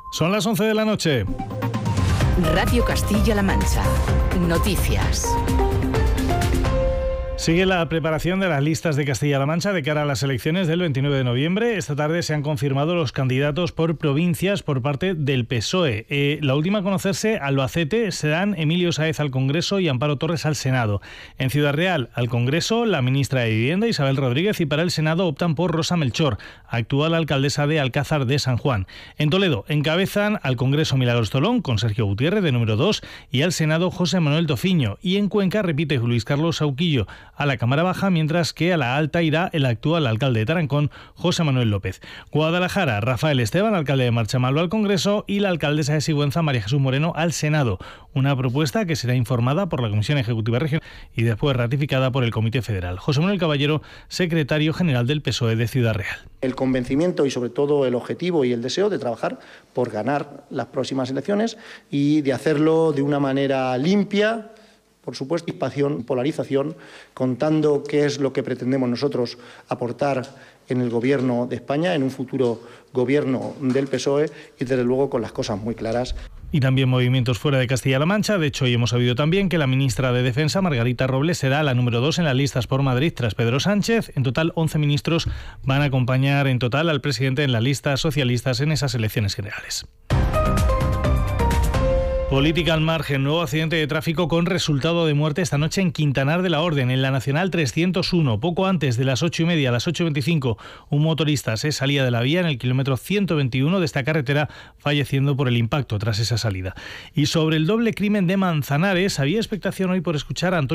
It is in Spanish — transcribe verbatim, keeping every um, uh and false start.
Son las once de la noche. Radio Castilla-La Mancha. Noticias. Sigue la preparación de las listas de Castilla-La Mancha de cara a las elecciones del veintinueve de noviembre. Esta tarde se han confirmado los candidatos por provincias por parte del P S O E. Eh, la última a conocerse, Albacete, serán Emilio Sáez al Congreso y Amparo Torres al Senado. En Ciudad Real, al Congreso, la ministra de Vivienda, Isabel Rodríguez, y para el Senado optan por Rosa Melchor, actual alcaldesa de Alcázar de San Juan. En Toledo, encabezan al Congreso Milagros Tolón, con Sergio Gutiérrez, de número dos, y al Senado José Manuel Tofiño. Y en Cuenca repite Luis Carlos Sauquillo a la Cámara Baja, mientras que a la alta irá el actual alcalde de Tarancón, José Manuel López. Guadalajara, Rafael Esteban, alcalde de Marchamallo, al Congreso, y la alcaldesa de Sigüenza, María Jesús Moreno, al Senado. Una propuesta que será informada por la Comisión Ejecutiva Regional y después ratificada por el Comité Federal. José Manuel Caballero, secretario general del P S O E de Ciudad Real. El convencimiento y sobre todo el objetivo y el deseo de trabajar por ganar las próximas elecciones y de hacerlo de una manera limpia, por supuesto, crispación, polarización, contando qué es lo que pretendemos nosotros aportar en el Gobierno de España, en un futuro Gobierno del P S O E, y desde luego con las cosas muy claras. Y también movimientos fuera de Castilla-La Mancha. De hecho, hoy hemos sabido también que la ministra de Defensa, Margarita Robles, será la número dos en las listas por Madrid tras Pedro Sánchez. En total, once ministros van a acompañar en total al presidente en las listas socialistas en esas elecciones generales. Política al margen. Nuevo accidente de tráfico con resultado de muerte esta noche en Quintanar de la Orden, en la Nacional trescientos uno. Poco antes de las ocho y media, a las ocho y veinticinco, un motorista se salía de la vía en el kilómetro ciento veintiuno de esta carretera, falleciendo por el impacto tras esa salida. Y sobre el doble crimen de Manzanares, había expectación hoy por escuchar a Antonio